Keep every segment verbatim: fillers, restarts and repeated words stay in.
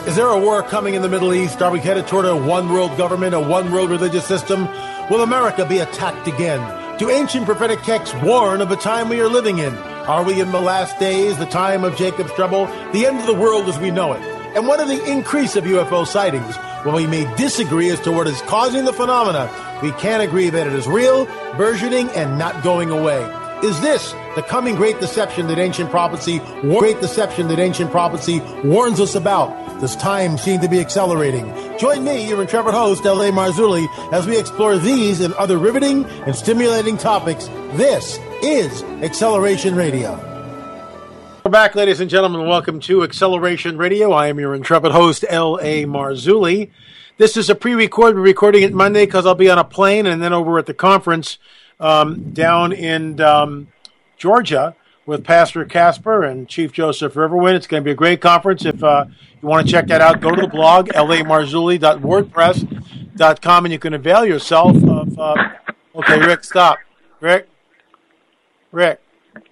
Is there a war coming in the Middle East? Are we headed toward a one-world government, a one-world religious system? Will America be attacked again? Do ancient prophetic texts warn of the time we are living in? Are we in the last days, the time of Jacob's trouble, the end of the world as we know it? And what of the increase of U F O sightings? Well, we may disagree as to what is causing the phenomena. We can agree that it is real, burgeoning, and not going away. Is this the coming great deception that ancient prophecy, great deception that ancient prophecy warns us about? Does time seem to be accelerating? Join me, your intrepid host, L A. Marzulli, as we explore these and other riveting and stimulating topics. This is Acceleration Radio. We're back, ladies and gentlemen. Welcome to Acceleration Radio. I am your intrepid host, L A. Marzulli. This is a pre-record. We're recording it Monday because I'll be on a plane and then over at the conference um, down in um, Georgia with Pastor Casper and Chief Joseph Riverwind. It's going to be a great conference. If uh, you want to check that out, go to the blog, L A marzulli dot wordpress dot com, and you can avail yourself of... Uh, okay, Rick, stop. Rick? Rick?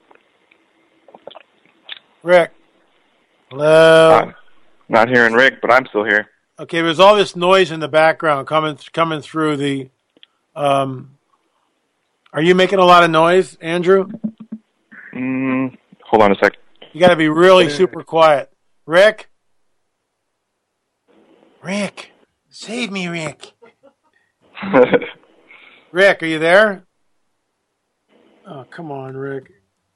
Rick? Hello? I'm not hearing Rick, but I'm still here. Okay, there's all this noise in the background coming coming through the... Um, are you making a lot of noise, Andrew? Mm, hold on a sec. You got to be really super quiet. Rick? Rick? Save me, Rick. Rick, are you there? Oh, come on, Rick.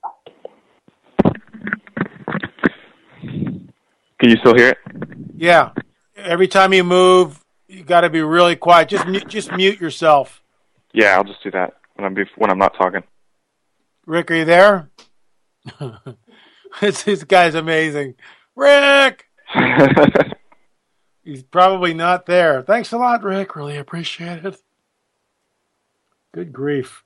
Can you still hear it? Yeah. Every time you move, you got to be really quiet. Just mute, just mute yourself. Yeah, I'll just do that when I'm when I'm not talking. Rick, are you there? this, this guy's amazing. Rick! He's probably not there. Thanks a lot, Rick. Really appreciate it. Good grief.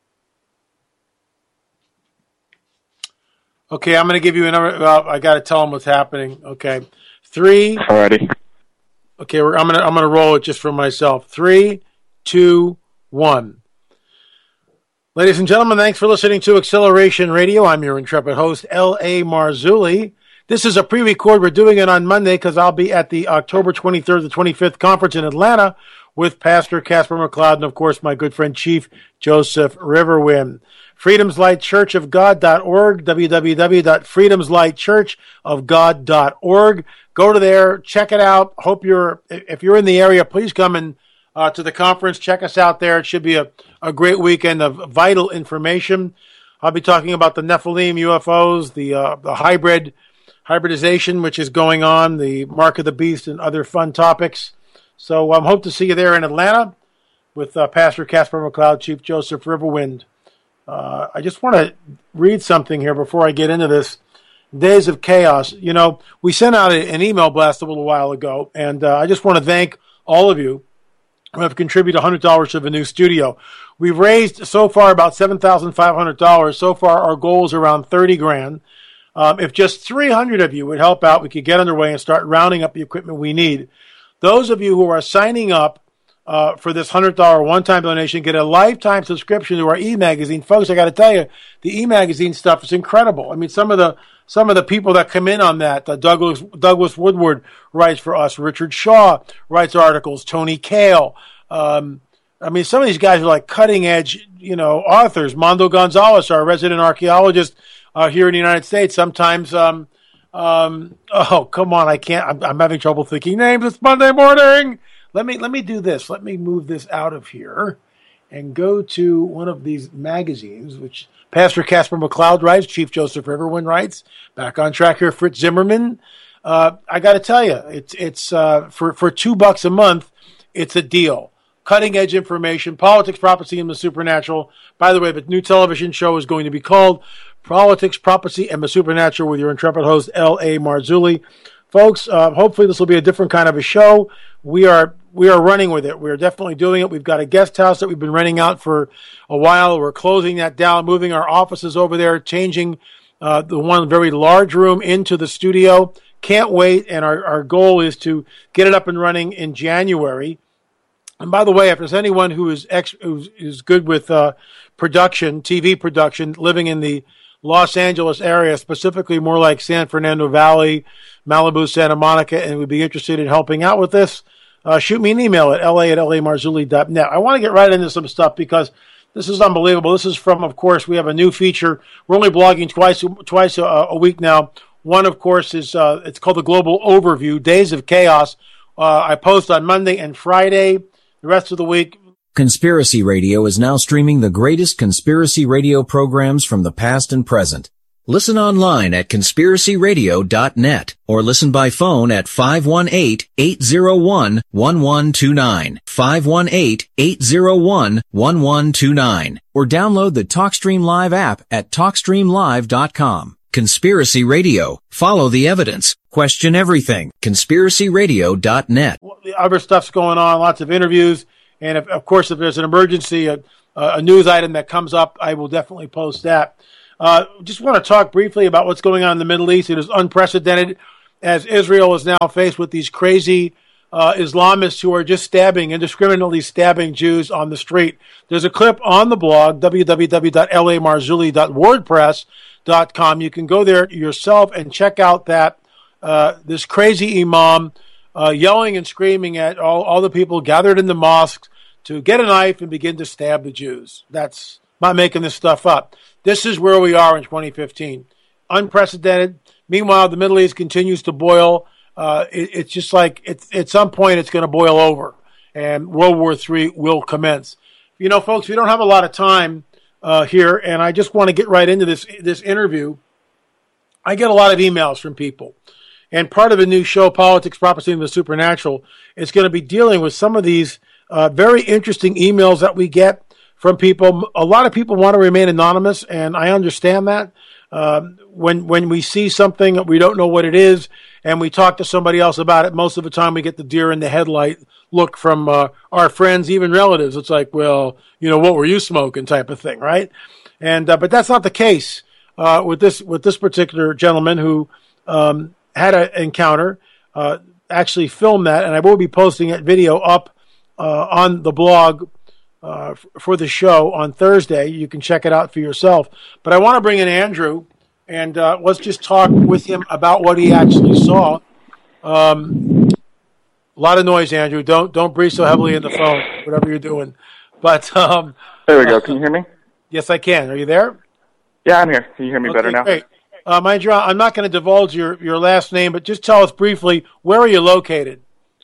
Okay, I'm going to give you another. Well, I got to tell him what's happening. Okay, three. Alrighty. Okay, we're, I'm gonna I'm gonna roll it just for myself. Three, two, one. Ladies and gentlemen, thanks for listening to Acceleration Radio. I'm your intrepid host, L A. Marzulli. This is a pre-record. We're doing it on Monday because I'll be at the October twenty-third to twenty-fifth conference in Atlanta with Pastor Casper McLeod and, of course, my good friend, Chief Joseph Riverwind. freedoms light church of god dot org, w w w dot freedoms light church of god dot org. Go to there, check it out. Hope you're, if you're in the area, please come and Uh, to the conference. Check us out there. It should be a, a great weekend of vital information. I'll be talking about the Nephilim U F Os, the uh, the hybrid hybridization, which is going on, the Mark of the Beast, and other fun topics. So I um, hope to see you there in Atlanta with uh, Pastor Casper McLeod, Chief Joseph Riverwind. Uh, I just want to read something here before I get into this. Days of Chaos. You know, we sent out a, an email blast a little while ago, and uh, I just want to thank all of you who have contributed one hundred dollars to the new studio. We've raised so far about seven thousand five hundred dollars. So far, our goal is around thirty grand. Um, if just three hundred of you would help out, we could get underway and start rounding up the equipment we need. Those of you who are signing up uh, for this one hundred dollars one-time donation get a lifetime subscription to our e-magazine. Folks, I got to tell you, the e-magazine stuff is incredible. I mean, some of the some of the people that come in on that, uh, Douglas Douglas Woodward writes for us. Richard Shaw writes articles. Tony Kail. Um, I mean, some of these guys are like cutting-edge, you know, authors. Mondo Gonzalez, our resident archaeologist uh, here in the United States. Sometimes, um, um, oh, come on, I can't. I'm, I'm having trouble thinking names. It's Monday morning. Let me let me do this. Let me move this out of here and go to one of these magazines, which Pastor Casper McLeod writes, Chief Joseph Riverwind writes. Back on track here, Fritz Zimmerman. Uh, I got to tell you, it's it's uh, for for two bucks a month, it's a deal. Cutting edge information, politics, prophecy, and the supernatural. By the way, the new television show is going to be called Politics, Prophecy, and the Supernatural with your intrepid host, L A. Marzulli. Folks, uh, hopefully this will be a different kind of a show. We are we are running with it. We're definitely doing it. We've got a guest house that we've been renting out for a while. We're closing that down, moving our offices over there, changing uh, the one very large room into the studio. Can't wait, and our, our goal is to get it up and running in January. And by the way, if there's anyone who is ex, who's, who's good with uh, production, T V production, living in the Los Angeles area, specifically more like San Fernando Valley, Malibu, Santa Monica, and would be interested in helping out with this, uh, shoot me an email at la at lamarzulli dot net. I want to get right into some stuff because this is unbelievable. This is from, of course, we have a new feature. We're only blogging twice twice a, a week now. One, of course, is uh, it's called the Global Overview, Days of Chaos. Uh, I post on Monday and Friday. The rest of the week, Conspiracy Radio is now streaming the greatest conspiracy radio programs from the past and present. Listen online at conspiracy radio dot net or listen by phone at five one eight, eight zero one, one one two nine, five one eight, eight zero one, one one two nine, or download the TalkStream Live app at talk stream live dot com. Conspiracy Radio. Follow the evidence. Question everything. conspiracy radio dot net. The other stuff's going on, lots of interviews. And, if, of course, if there's an emergency, a, a news item that comes up, I will definitely post that. Uh, just want to talk briefly about what's going on in the Middle East. It is unprecedented as Israel is now faced with these crazy uh, Islamists who are just stabbing, indiscriminately stabbing Jews on the street. There's a clip on the blog, w w w dot l a marzulli dot wordpress dot com. You can go there yourself and check out that uh, this crazy imam Uh, yelling and screaming at all, all the people gathered in the mosques to get a knife and begin to stab the Jews. That's not making this stuff up. This is where we are in twenty fifteen. Unprecedented. Meanwhile, the Middle East continues to boil. Uh, it, it's just like it's, at some point it's going to boil over, and World War Three will commence. You know, folks, we don't have a lot of time uh, here, and I just want to get right into this this interview. I get a lot of emails from people. And part of the new show, Politics, Prophecy, and the Supernatural, is going to be dealing with some of these uh, very interesting emails that we get from people. A lot of people want to remain anonymous, and I understand that. Um, when when we see something, we don't know what it is, and we talk to somebody else about it, most of the time we get the deer in the headlight look from uh, our friends, even relatives. It's like, well, you know, what were you smoking type of thing, right? And uh, but that's not the case uh, with this with this particular gentleman who um, had an encounter, uh, actually filmed that, and I will be posting that video up uh, on the blog uh, f- for the show on Thursday. You can check it out for yourself. But I want to bring in Andrew, and uh, let's just talk with him about what he actually saw. Um, a lot of noise, Andrew. Don't don't breathe so heavily in the phone, whatever you're doing. But um, there we go. Can you hear me? Yes, I can. Are you there? Yeah, I'm here. Can you hear me okay, better now? Great. Uh, mind you, I'm not going to divulge your, your last name, but just tell us briefly, where are you located?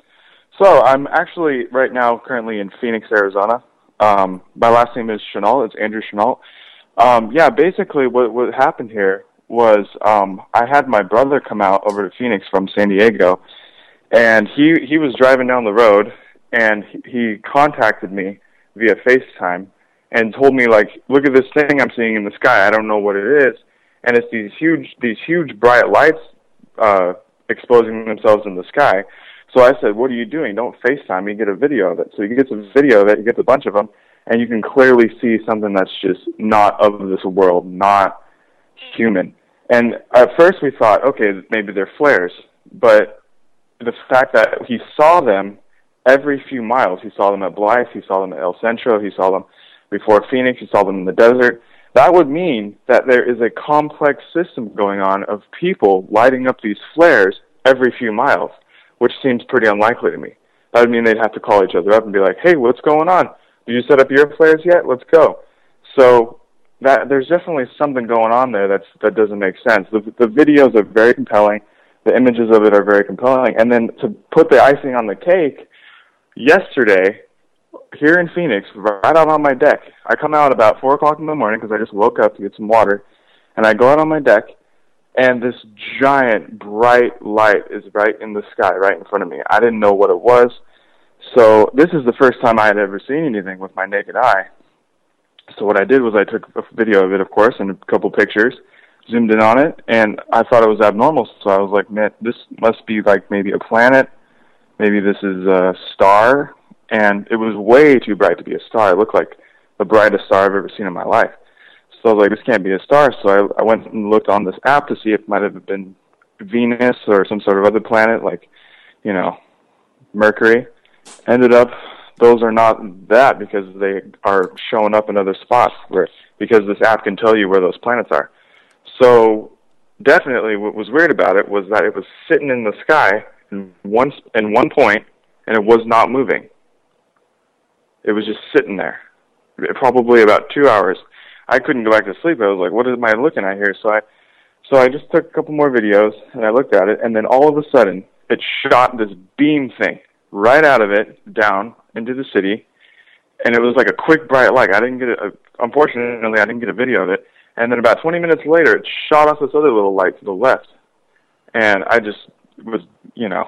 So I'm actually right now currently in Phoenix, Arizona. Um, my last name is Chenault. It's Andrew Chenault. Um, yeah, basically what, what happened here was um, I had my brother come out over to Phoenix from San Diego, and he, he was driving down the road, and he, he contacted me via FaceTime and told me, like, look at this thing I'm seeing in the sky. I don't know what it is. And it's these huge, these huge bright lights uh, exposing themselves in the sky. So I said, what are you doing? Don't FaceTime me, get a video of it. So he gets a video of it, he gets a bunch of them, and you can clearly see something that's just not of this world, not human. And at first we thought, okay, maybe they're flares. But the fact that he saw them every few miles, he saw them at Blythe, he saw them at El Centro, he saw them before Phoenix, he saw them in the desert. That would mean that there is a complex system going on of people lighting up these flares every few miles, which seems pretty unlikely to me. That would mean they'd have to call each other up and be like, hey, what's going on? Did you set up your flares yet? Let's go. So that there's definitely something going on there that's, that doesn't make sense. The, the videos are very compelling. The images of it are very compelling. And then to put the icing on the cake, yesterday, here in Phoenix, right out on my deck, I come out about four o'clock in the morning because I just woke up to get some water, and I go out on my deck, and this giant, bright light is right in the sky, right in front of me. I didn't know what it was, so this is the first time I had ever seen anything with my naked eye. So what I did was I took a video of it, of course, and a couple pictures, zoomed in on it, and I thought it was abnormal, so I was like, man, this must be like maybe a planet, maybe this is a star. And it was way too bright to be a star. It looked like the brightest star I've ever seen in my life. So I was like, this can't be a star. So I, I went and looked on this app to see if it might have been Venus or some sort of other planet, like, you know, Mercury. Ended up, those are not that because they are showing up in other spots where because this app can tell you where those planets are. So definitely what was weird about it was that it was sitting in the sky in one, in one point, and it was not moving. It was just sitting there, probably about two hours. I couldn't go back to sleep. I was like, what am I looking at here? So I, so I just took a couple more videos, and I looked at it, and then all of a sudden, it shot this beam thing right out of it down into the city, and it was like a quick, bright light. I didn't get a, unfortunately, I didn't get a video of it. And then about twenty minutes later, it shot off this other little light to the left. And I just was, you know,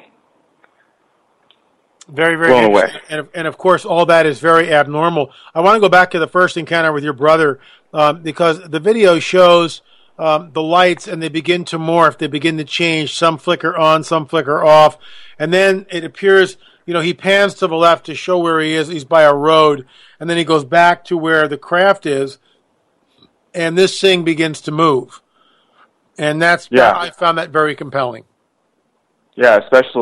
very, very blown away. And, and, of course, all that is very abnormal. I want to go back to the first encounter with your brother um, because the video shows um, the lights, and they begin to morph. They begin to change. Some flicker on, some flicker off. And then it appears, you know, he pans to the left to show where he is. He's by a road. And then he goes back to where the craft is. And this thing begins to move. And that's, yeah. I found that very compelling. Yeah, especially